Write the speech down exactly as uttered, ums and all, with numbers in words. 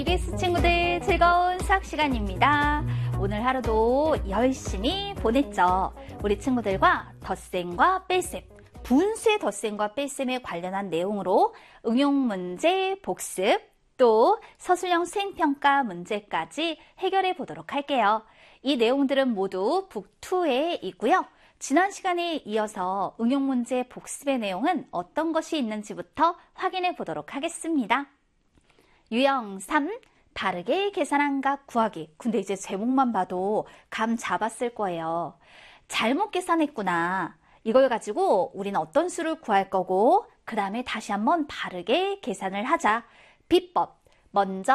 이비에스 친구들 즐거운 수학 시간입니다. 오늘 하루도 열심히 보냈죠. 우리 친구들과 덧셈과 뺄셈, 분수의 덧셈과 뺄셈에 관련한 내용으로 응용 문제 복습, 또 서술형 수행평가 문제까지 해결해 보도록 할게요. 이 내용들은 모두 북이에 있고요. 지난 시간에 이어서 응용 문제 복습의 내용은 어떤 것이 있는지부터 확인해 보도록 하겠습니다. 유형 삼, 다르게 계산한 값 구하기. 근데 이제 제목만 봐도 감 잡았을 거예요. 잘못 계산했구나. 이걸 가지고 우리는 어떤 수를 구할 거고 그 다음에 다시 한번 바르게 계산을 하자. 비법. 먼저